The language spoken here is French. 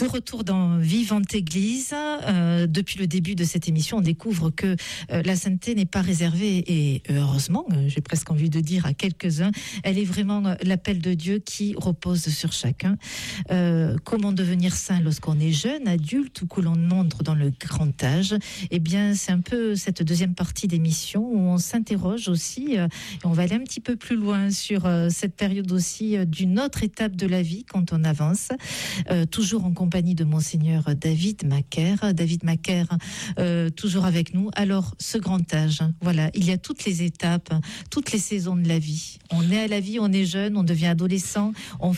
De retour dans Vivante Église, depuis le début de cette émission, on découvre que la sainteté n'est pas réservée, et heureusement, j'ai presque envie de dire à quelques-uns, elle est vraiment l'appel de Dieu qui repose sur chacun. Comment devenir saint lorsqu'on est jeune, adulte, ou que l'on entre dans le grand âge? Eh bien, c'est un peu cette deuxième partie d'émission où on s'interroge aussi, et on va aller un petit peu plus loin sur cette période aussi d'une autre étape de la vie quand on avance. Toujours en compagnie de Monseigneur David Macaire. David Macaire, toujours avec nous. Alors, ce grand âge, voilà, il y a toutes les étapes, toutes les saisons de la vie. On est à la vie, on est jeune, on devient adolescent, on